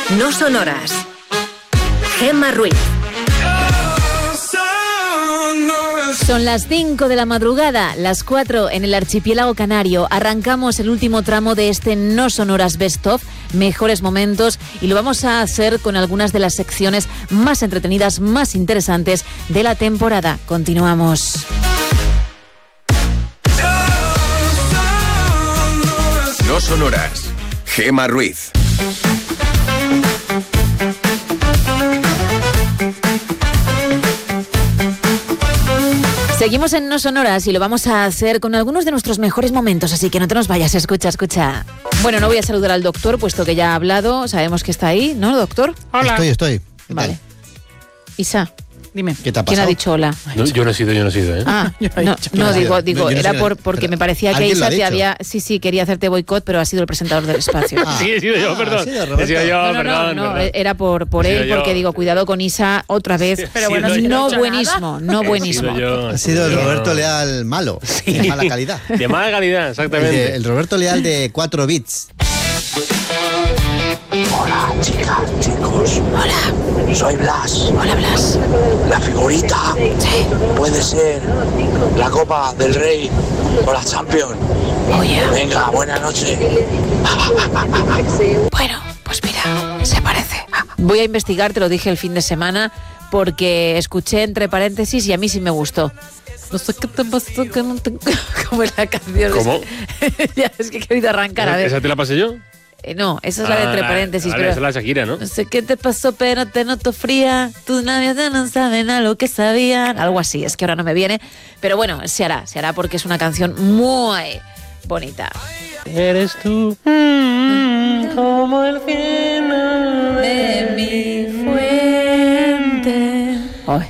No sonoras. Gemma Ruiz. Son las 5 de la madrugada, las 4 en el archipiélago canario. Arrancamos el último tramo de este No Sonoras Best Of, mejores momentos, y lo vamos a hacer con algunas de las secciones más entretenidas, más interesantes de la temporada. Continuamos. No sonoras. Gemma Ruiz. Seguimos en No Sonoras y lo vamos a hacer con algunos de nuestros mejores momentos, así que no te nos vayas, escucha. Bueno, no voy a saludar al doctor, puesto que ya ha hablado, sabemos que está ahí, ¿no, doctor? Hola. Estoy. Vale. Isa, dime. ¿Qué te ha pasado? ¿Quién ha dicho hola? No, yo no he sido, ¿eh? Ah, digo, era porque me parecía que Isa te había... Sí, quería hacerte boicot, pero ha sido el presentador del espacio. Sí, he sido yo, perdón. No, era por él, porque digo, cuidado con Isa otra vez. Pero bueno, no buenísimo. Ha sido el Roberto Leal malo, de mala calidad. De mala calidad, exactamente. El Roberto Leal de 4 bits. Hola, chicas, chicos. Hola. Soy Blas. Hola, Blas. La figurita. Sí. Puede ser la Copa del Rey o la Champions. Oye. Venga, buenas noches. Bueno, pues mira, se parece. Voy a investigar, te lo dije el fin de semana, porque escuché entre paréntesis y a mí sí me gustó. No sé qué te pasó, que no te... Como es la canción. ¿Cómo? Ya, es que he querido arrancar, a ver. ¿Esa te la pasé yo? No, esa es la de entre paréntesis. Pero esa es la Shakira, ¿no? No sé qué te pasó, pero te noto fría. Tus labios no saben a lo que sabían. Algo así, es que ahora no me viene. Pero bueno, se hará porque es una canción muy bonita. Eres tú como el cielo de mi fuente.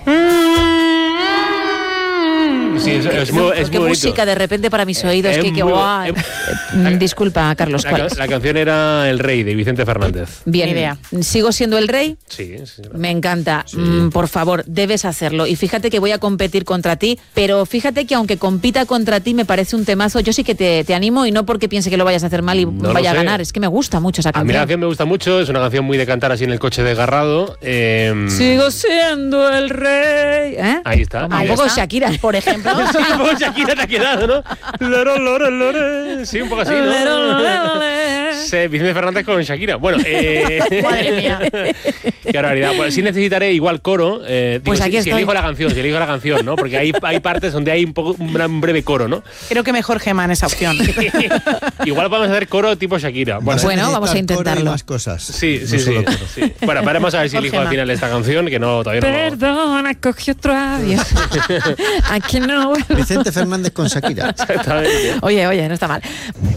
Sí, es muy qué bonito. Música de repente para mis oídos. Que guau. Disculpa, Carlos. La canción era El Rey, de Vicente Fernández. Bien, idea. ¿Sigo siendo el rey? Sí. Me encanta. Sí. Por favor, debes hacerlo. Y fíjate que voy a competir contra ti, pero fíjate que aunque compita contra ti me parece un temazo. Yo sí que te animo, y no porque piense que lo vayas a hacer mal y vaya a ganar. Es que me gusta mucho esa canción. A mí la canción me gusta mucho. Es una canción muy de cantar así en el coche desgarrado. Sigo siendo el rey. Ahí está. Un poco Shakira, por ejemplo. Sí, un poco Shakira te ha quedado, ¿no? Sí, un poco así, ¿no? Sí, Vicente Fernández con Shakira. Bueno, madre mía. Qué barbaridad. Bueno, sí necesitaré igual coro. Pues aquí si elijo la canción, ¿no? Porque hay partes donde hay un breve coro, ¿no? Creo que mejor Gemma en esa opción. Igual podemos hacer coro tipo Shakira. Bueno, vamos a intentarlo. Más cosas. Sí. Bueno, veremos a ver si elijo al final esta canción, que no todavía no. Perdona, cogí otro avión. Aquí no. Vicente Fernández con Shakira. Exactamente. Oye, no está mal.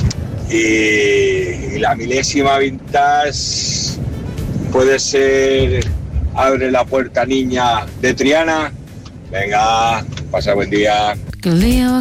Y la milésima vintage puede ser Abre la puerta, niña, de Triana. Venga, pasa buen día.